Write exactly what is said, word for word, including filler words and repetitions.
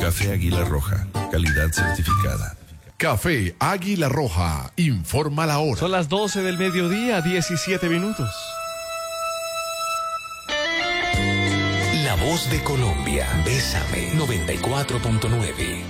Café Águila Roja, calidad certificada. Café Águila Roja, informa la hora. Son las doce del mediodía, diecisiete minutos. La voz de Colombia, Bésame, noventa y cuatro punto nueve.